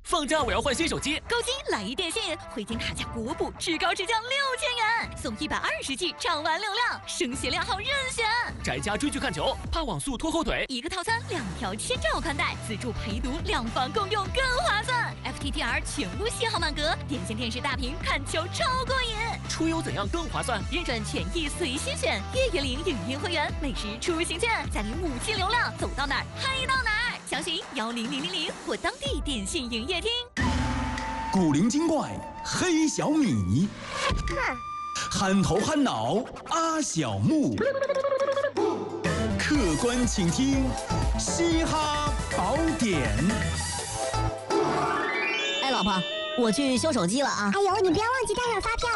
放假我要换新手机， 购机来一电信，回金卡价国补，至高至降6000元，送120G 畅玩流量，声协量号任选。 宅家追剧看球，怕网速拖后腿， 一个套餐2条千兆宽带，自助陪读，2方共用更划算。FTTR 全屋信号满格，电信电视大屏看球超过瘾。 出游怎样更划算？ 认准权益随心选，月月领影音会员，每日出行券，再领5G流量，走到哪儿嗨到哪儿。详询10000或当地电信营业厅。 古灵精怪黑小米，憨头憨脑阿小木，客观倾听嘻哈宝典。 哎，老婆，我去修手机了啊！ 哎呦，你不要忘记带上发票。